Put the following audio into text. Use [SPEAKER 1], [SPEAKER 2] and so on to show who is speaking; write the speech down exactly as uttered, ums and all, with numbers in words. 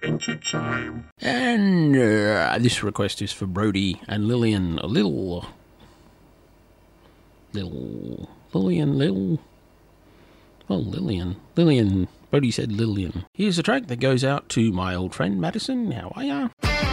[SPEAKER 1] Adventure Time.
[SPEAKER 2] And uh, this request is for Brody and Lillian. A little... Little... Lillian, Lil... Oh, Lillian. Lillian. Brody said Lillian. Here's a track that goes out to my old friend Madison. How are ya?